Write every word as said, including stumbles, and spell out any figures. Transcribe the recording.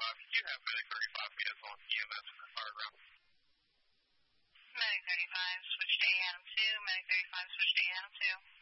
thirty-five. You do have Medic thirty-five minutes on E M S for fire ground. Medic thirty-five, switch to A M two. Medic thirty-five, switch to A M two.